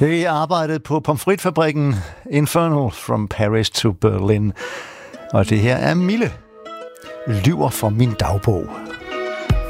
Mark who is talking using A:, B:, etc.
A: Det arbejdet på pomfritfabrikken Infernal from Paris to Berlin. Og det her er Mille. Lyver fra min dagbog.